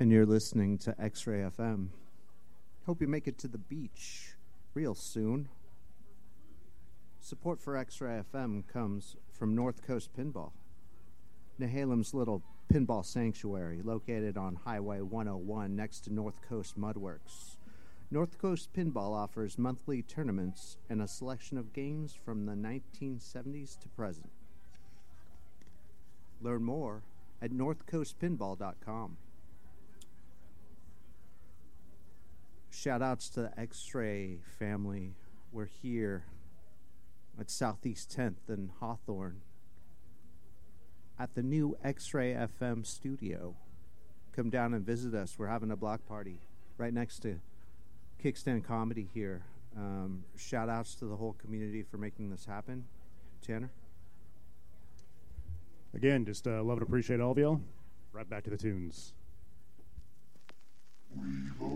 and you're listening to X-Ray FM. Hope you make it to the beach real soon. Support for X-Ray FM comes from North Coast Pinball, Nehalem's little pinball sanctuary located on Highway 101 next to North Coast Mudworks. North Coast Pinball offers monthly tournaments and a selection of games from the 1970s to present. Learn more at northcoastpinball.com. Shout-outs to the X-Ray family. We're here at Southeast 10th and Hawthorne at the new X-Ray FM studio. Come down and visit us. We're having a block party right next to Kickstand Comedy here. Shout-outs to the whole community for making this happen. Tanner? Again, just love and appreciate all of y'all. Right back to the tunes. We